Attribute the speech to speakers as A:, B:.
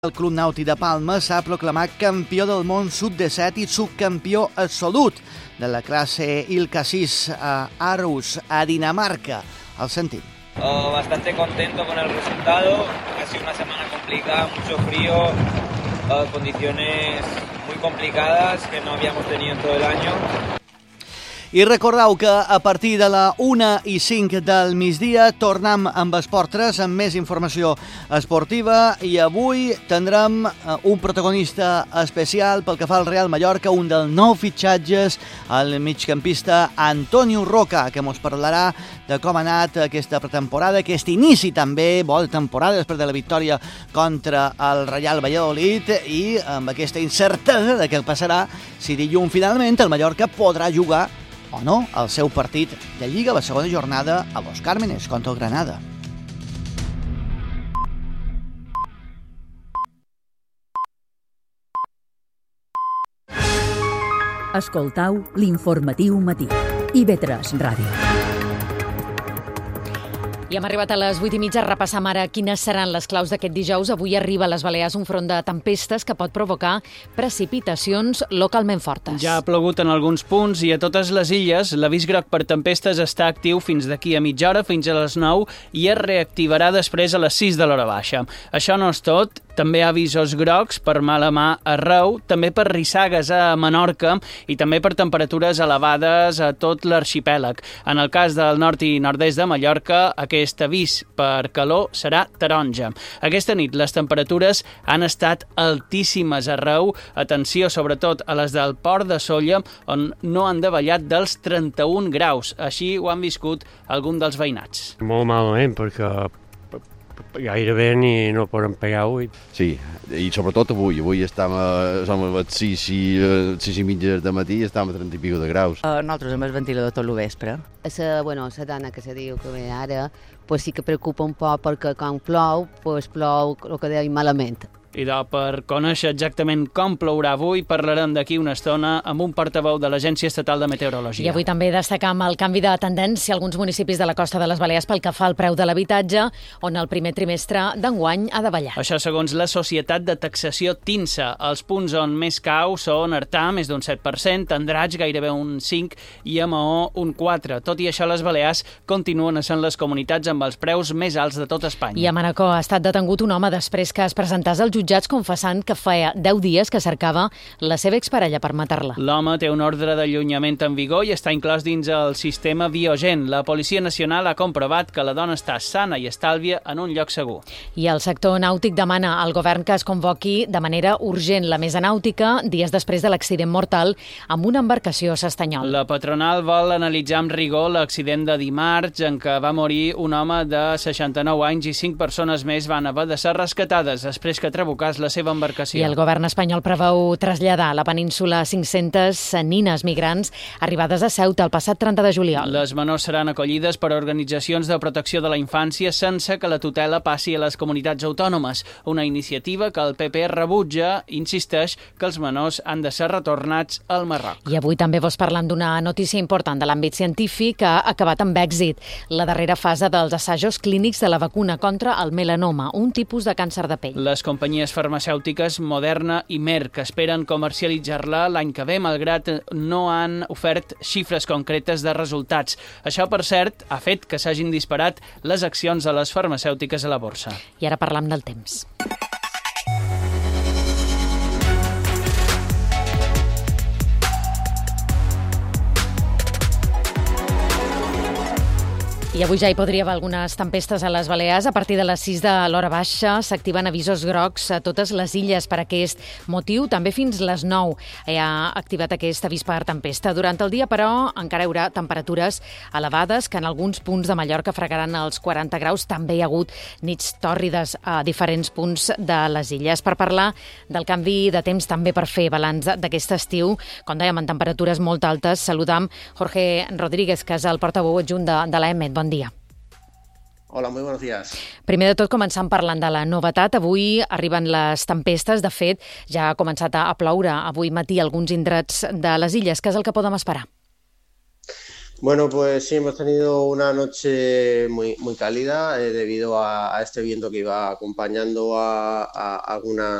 A: El Club Nàutic de Palma s'ha proclamat campió del món sub-17 i subcampió absolut de la clase Ilka 6 a Aarhus, a Dinamarca. El sentim.
B: Bastante contento con el resultado. Ha sido una semana complicada, mucho frío, condiciones muy complicadas que no habíamos tenido en todo el año.
A: I recordeu que a partir de la 1:05 del migdia tornem amb Esport 3, amb més informació esportiva, i avui tindrem un protagonista especial pel que fa al Real Mallorca, un dels nous fitxatges, el migcampista Antonio Roca, que ens parlarà de com ha anat aquesta pretemporada, aquest inici també, bona temporada, després de la victòria contra el Real Valladolid, i amb aquesta incertesa de què passarà si dilluns finalment el Mallorca podrà jugar o no el seu partit de Lliga, la segona jornada a Los Cármenes contra el Granada.
C: Escoltau l'informatiu matí. IB3 Ràdio.
D: I hem arribat a les 8:30 a repassar ara quines seran les claus d'aquest dijous. Avui arriba a les Balears un front de tempestes que pot provocar precipitacions localment fortes.
E: Ja ha plogut en alguns punts i a totes les illes l'avís groc per tempestes està actiu fins d'aquí a mitja hora, fins a les 9, i es reactivarà després a les 6 de l'hora baixa. Això no és tot. També hi ha avisos grocs per mala mà arreu, també per rissagues a Menorca i també per temperatures elevades a tot l'arxipèlag. En el cas del nord i nord-est de Mallorca, aquest avís per calor serà taronja. Aquesta nit les temperatures han estat altíssimes arreu. Atenció sobretot a les del Port de Sóller, on no han davallat dels 31 graus. Així ho han viscut alguns dels veïnats.
F: Molt malament, perquè gairebé no poden pegar avui.
G: Sí, i sobretot avui. Avui som a les 6:30 del matí i estem a 30 i pico de graus.
H: Nosaltres amb el ventilador tot el vespre. La dona que se diu que ve ara, pues sí que preocupa un poc perquè quan plou, pues plou el que deia malament.
E: I per conèixer exactament com plourà avui, parlarem d'aquí una estona amb un portaveu de l'Agència Estatal de Meteorologia.
D: I avui també destacam el canvi de tendència a alguns municipis de la costa de les Balears pel que fa al preu de l'habitatge, on el primer trimestre d'enguany ha davallat.
E: Això segons la Societat de Taxació TINSA. Els punts on més cau són Artà, més d'un 7%, Andratx, gairebé un 5%, i a Maó, un 4%. Tot i això, les Balears continuen essent les comunitats amb els preus més alts de tot Espanya.
D: I a Manacor ha estat detengut un home després que es presentés al jutjats confessant que feia 10 dies que cercava la seva exparella per matar-la.
E: L'home té un ordre d'allunyament en vigor i està inclòs dins el sistema Biogen. La Policia Nacional ha comprovat que la dona està sana i estàlvia en un lloc segur.
D: I el sector nàutic demana al govern que es convoqui de manera urgent la mesa nàutica dies després de l'accident mortal amb una embarcació a s'Estanyol.
E: La patronal vol analitzar amb rigor l'accident de dimarts en què va morir un home de 69 anys i 5 persones més van haver de ser rescatades després que trabucés la seva embarcació.
D: I el govern espanyol preveu traslladar a la península 500 nines migrants arribades a Ceuta el passat 30 de juliol.
E: Les menors seran acollides per organitzacions de protecció de la infància sense que la tutela passi a les comunitats autònomes, una iniciativa que el PP rebutja, insisteix que els menors han de ser retornats al Marroc.
D: I avui també vos parlam d'una notícia important de l'àmbit científic que ha acabat amb èxit. La darrera fase dels assajos clínics de la vacuna contra el melanoma, un tipus de càncer de pell.
E: Les companyies farmacèutiques Moderna i Merck esperen comercialitzar-la l'any que ve, malgrat no han ofert xifres concretes de resultats. Això, per cert, ha fet que s'hagin disparat les accions de les farmacèutiques a la borsa.
D: I ara parlam del temps. I avui ja hi podria haver algunes tempestes a les Balears. A partir de les 6 de l'hora baixa s'activen avisos grocs a totes les illes per aquest motiu. També fins les 9 ha activat aquest avís per tempesta. Durant el dia, però, encara hi haurà temperatures elevades que en alguns punts de Mallorca fregaran els 40 graus. També hi ha hagut nits tòrrides a diferents punts de les illes. Per parlar del canvi de temps, també per fer balanç d'aquest estiu, com dèiem, en temperatures molt altes, saludam Jorge Rodríguez, que és el portaveu adjunt de l'AEMET. Bon dia.
I: Hola, muy buenos días.
D: Primer de tot, començant parlant de la novetat. Avui arriben les tempestes. De fet, ja ha començat a ploure avui matí a alguns indrets de les illes. Què és el que podem esperar?
I: Bueno, pues sí, hemos tenido una noche muy cálida debido a este viento que iba acompañando a algunas